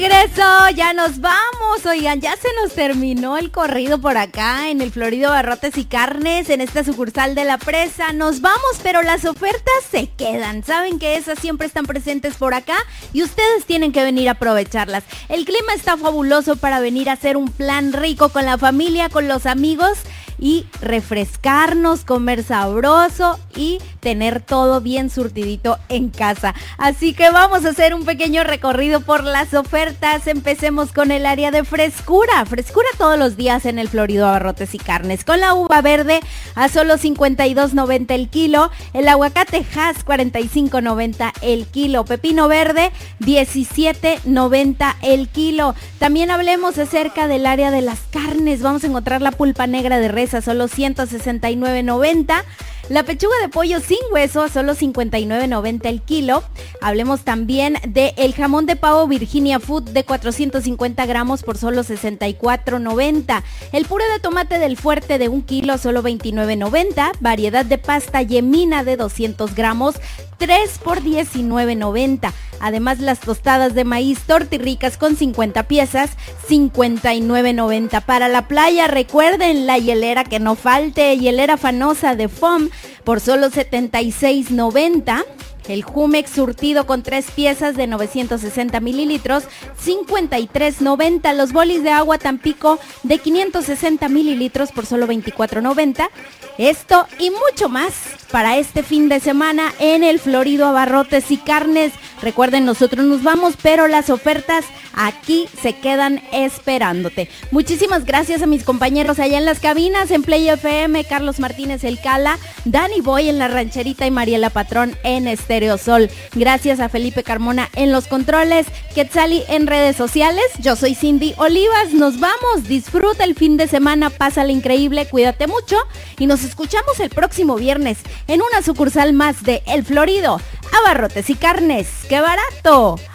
Regreso, ya nos vamos. Oigan, ya se nos terminó el corrido por acá en el Florido Abarrotes y Carnes, en esta sucursal de La Presa. Nos vamos, pero las ofertas se quedan. Saben que esas siempre están presentes por acá y ustedes tienen que venir a aprovecharlas. El clima está fabuloso para venir a hacer un plan rico con la familia, con los amigos y refrescarnos, comer sabroso y tener todo bien surtidito en casa. Así que vamos a hacer un pequeño recorrido por las ofertas. Empecemos con el área de frescura. Frescura todos los días en el Florido Abarrotes y Carnes. Con la uva verde a solo $52.90 el kilo. El aguacate Hass $45.90 el kilo. Pepino verde $17.90 el kilo. También hablemos acerca del área de las carnes. Vamos a encontrar la pulpa negra de res a solo $169.90. La pechuga de pollo sin hueso a solo $59.90 el kilo. Hablemos también del jamón de pavo Virginia Food de 450 gramos por solo $64.90. El puré de tomate del Fuerte de 1 kilo solo $29.90. Variedad de pasta Yemina de 200 gramos, 3 por $19.90. Además, las tostadas de maíz Tortirricas con 50 piezas, $59.90. Para la playa, recuerden la hielera que no falte, hielera Fanosa de foam por solo $76.90. El Jumex surtido con 3 piezas de 960 mililitros, $53.90. Los bolis de agua Tampico de 560 mililitros por solo $24.90. Esto y mucho más para este fin de semana en el Florido Abarrotes y Carnes. Recuerden, nosotros nos vamos, pero las ofertas aquí se quedan esperándote. Muchísimas gracias a mis compañeros allá en las cabinas, en Play FM, Carlos Martínez El Cala, Dani Boy en La Rancherita y Mariela Patrón en Estéreo Sol. Gracias a Felipe Carmona en los controles, Quetzali en redes sociales. Yo soy Cindy Olivas, nos vamos, disfruta el fin de semana, pásala increíble, cuídate mucho y nos escuchamos el próximo viernes en una sucursal más de El Florido Abarrotes y Carnes. ¡Qué barato!